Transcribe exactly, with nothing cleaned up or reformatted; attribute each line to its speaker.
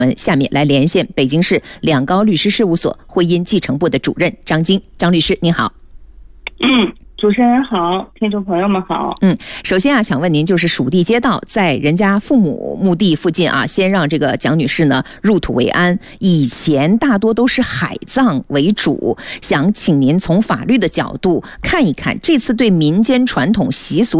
Speaker 1: 我们下面来连线北京市两高律师事务所婚姻继承部的主任张晶。张律师您好。
Speaker 2: 嗯，主持人好，听众朋友们好。
Speaker 1: 嗯，首先啊，想问您，就是属地街道在人家父母墓地附近啊，先让这个蒋女士呢入土为安，以前大多都是海葬为主，想请您从法律的角度看一看，这次对民间传统习俗